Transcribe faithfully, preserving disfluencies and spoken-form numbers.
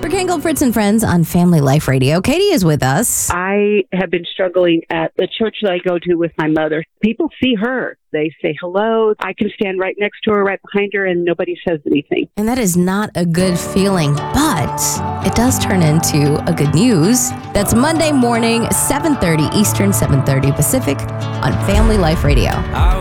Amber Kangle, Fritz and Friends on Family Life Radio. Katie is with us. I have been struggling at the church that I go to with my mother. People see her. They say hello. I can stand right next to her, right behind her, and nobody says anything. And that is not a good feeling, but it does turn into a good news. That's Monday morning, seven thirty Eastern, seven thirty Pacific on Family Life Radio.